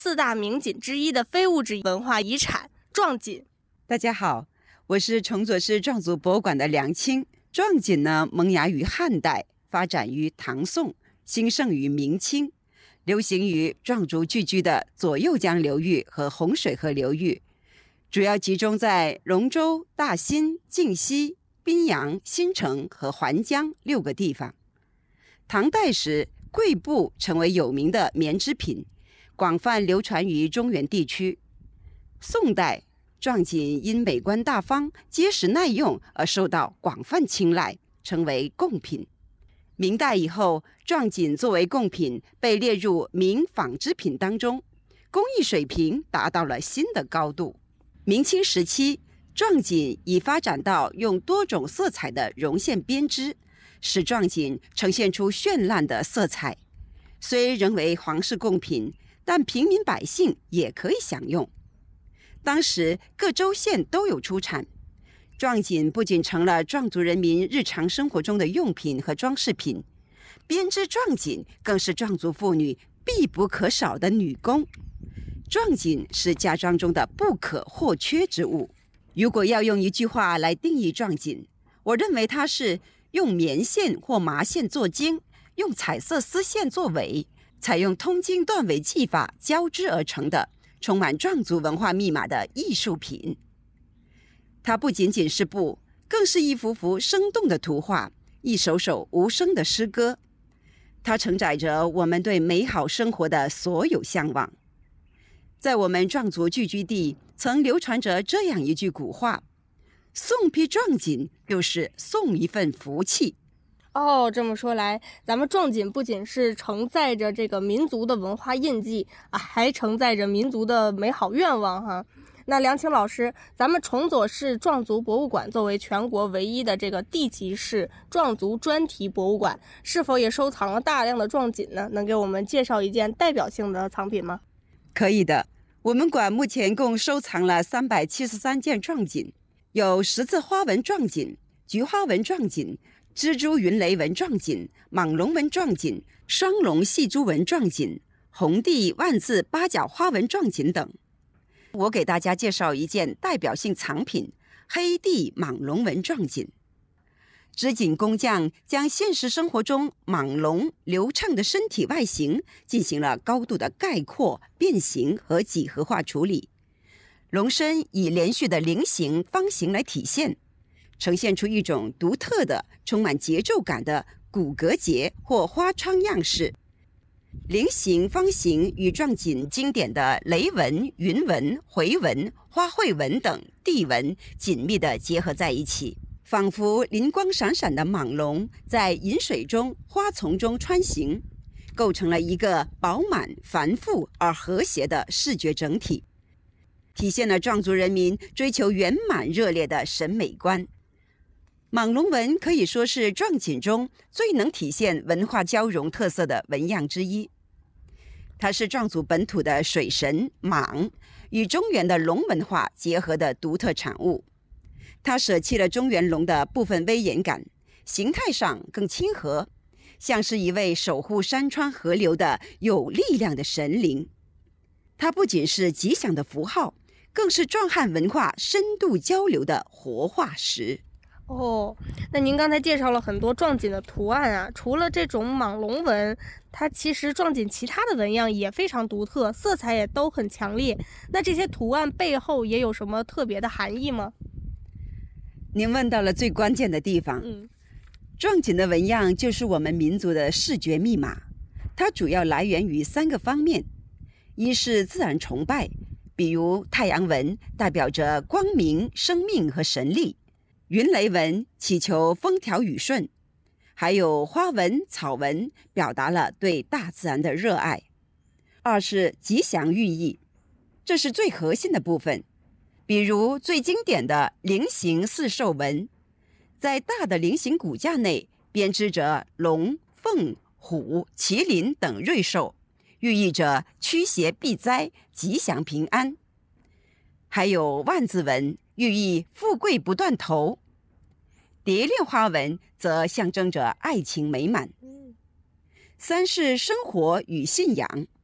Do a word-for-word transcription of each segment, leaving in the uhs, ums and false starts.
四大名锦之一的非物质文化遗产壮锦。 大家好，我是崇左市壮族博物馆的梁青。壮锦呢，萌芽于汉代，发展于唐宋，兴盛于明清，流行于壮族聚居的左右江流域和洪水河流域，主要集中在龙州、大兴、靖西、宾阳、新城和环江六个地方。唐代时，贵布成为有名的棉织品，广泛流传于中原地区。宋代，壮锦因美观大方、结实耐用而受到广泛青睐，成为贡品。明代以后，壮锦作为贡品被列入明纺织品当中，工艺水平达到了新的高度。明清时期，壮锦已发展到用多种色彩的绒线编织，使壮锦呈现出绚烂的色彩。虽仍为皇室贡品，但平民百姓也可以享用。当时各州县都有出产，壮锦不仅成了壮族人民日常生活中的用品和装饰品，编织壮锦更是壮族妇女必不可少的女工。壮锦是家装中的不可或缺之物。如果要用一句话来定义壮锦，我认为它是用棉线或麻线做经，用彩色丝线做尾，采用通经断尾技法交织而成的充满壮族文化密码的艺术品。它不仅仅是布，更是一幅幅生动的图画，一首首无声的诗歌。它承载着我们对美好生活的所有向往。在我们壮族聚居地，曾流传着这样一句古话：送批壮锦就是送一份福气。 哦，这么说来，咱们壮锦不仅是承载着这个民族的文化印记啊，还承载着民族的美好愿望哈。那梁青老师，咱们崇左市壮族博物馆作为全国唯一的这个地级市壮族专题博物馆，是否也收藏了大量的壮锦呢？能给我们介绍一件代表性的藏品吗？ 可以的，我们馆目前共收藏了三百七十三件壮锦，有十字花纹壮锦、菊花纹壮锦、蜘蛛云雷纹壮锦、蟒龙纹壮锦、双龙细珠纹壮锦、红地万字八角花纹壮锦等。我给大家介绍一件代表性藏品——黑地蟒龙纹壮锦。织锦工匠将现实生活中蟒龙流畅的身体外形进行了高度的概括、变形和几何化处理。龙身以连续的菱形、方形来体现，呈现出一种独特的、充满节奏感的骨骼结或花窗样式。菱形、方形与壮锦经典的雷纹、云纹、回纹、花卉纹等地纹紧密地结合在一起，仿佛灵光闪闪的蟒龙在饮水中、花丛中穿行，构成了一个饱满、繁复而和谐的视觉整体，体现了壮族人民追求圆满热烈的审美观。蟒龙纹可以说是壮锦中最能体现文化交融特色的纹样之一。它是壮族本土的水神蟒与中原的龙文化结合的独特产物。它舍弃了中原龙的部分威严感，形态上更亲和，像是一位守护山川河流的有力量的神灵。它不仅是吉祥的符号，更是壮汉文化深度交流的活化石。 哦，那您刚才介绍了很多壮锦的图案啊，除了这种蟒龙纹，它其实壮锦其他的纹样也非常独特，色彩也都很强烈。那这些图案背后也有什么特别的含义吗？ 您问到了最关键的地方。 嗯， 壮锦的纹样就是我们民族的视觉密码，它主要来源于三个方面：一是自然崇拜，比如太阳纹代表着光明、生命和神力；云雷纹祈求风调雨顺，还有花纹、草纹表达了对大自然的热爱。二是吉祥寓意，这是最核心的部分，比如最经典的菱形四兽纹，在大的菱形骨架内编织着龙、凤、虎、麒麟等瑞兽，寓意着驱邪避灾、吉祥平安。还有万字纹，寓意富贵不断头；蝶恋花纹则象征着爱情美满。三是生活与信仰，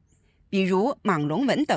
比如莽龙纹等。